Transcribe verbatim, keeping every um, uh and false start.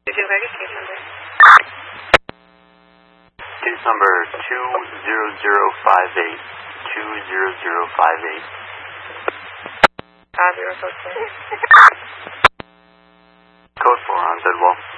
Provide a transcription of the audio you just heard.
Did you register case number? Case number two zero zero five eight. two zero zero five eight. Uh, zero code four. Code four on Bidwell.